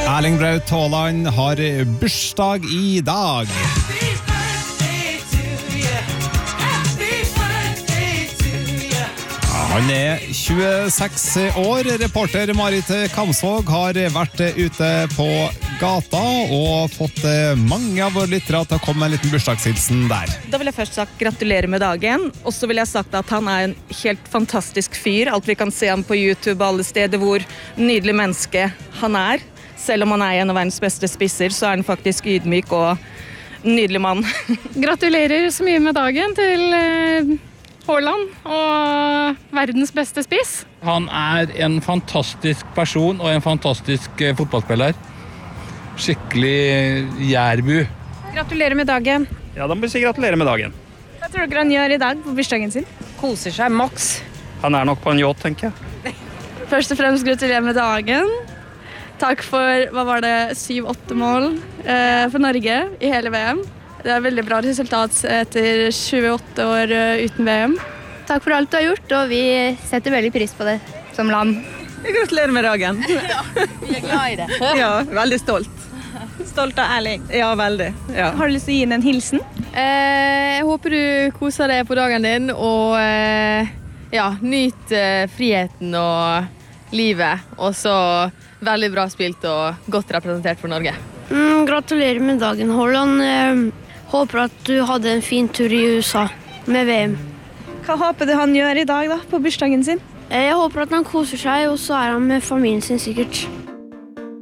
Erling Braut Haaland har bursdag i dag. Han 26 år. Reporter Marit Kamsvåg har vært ute på gata og fått mange av våre lyttere til å komme med en liten bursdagshilsen der. Da vil jeg først sagt gratulerer med dagen, og så vil jeg sagt at han en helt fantastisk fyr. Alt vi kan se ham på YouTube og alle steder hvor nydelig menneske han Selv om han en av verdens beste spisser, så han faktisk ydmyk og nydelig mann. Gratulerer så mye med dagen til Haaland og verdens beste spiss. Han en fantastisk person og en fantastisk fotballspiller. Skikkelig jærbu. Gratulerer med dagen. Ja, da må vi si gratulerer med dagen. Hva tror dere han gjør i dag på bursdagen sin? Koser seg maks. Han nok på en yacht, tenker jeg. Først og fremst gratulerer med dagen. Takk for, 7-8 mål for Norge i hele VM. Det veldig bra resultat etter 28 år uten VM. Takk for alt du har gjort, og vi setter veldig pris på det som land. Gratulerer med dagen. Ja, vi glad i det. Ja, veldig stolt. Stolt og ærlig. Ja, veldig. Ja. Har du lyst til å gi henne en hilsen? Jeg håper du koser deg på dagen din, og nyt friheten og livet. Og så veldig bra spilt og godt representert for Norge. Gratulerer med dagen, Haaland. Håper at du hadde en fin tur i USA med VM. Hva håper du han gjør i dag da, på bursdagen sin? Jeg håper at han koser seg, og så han med familien sin sikkert.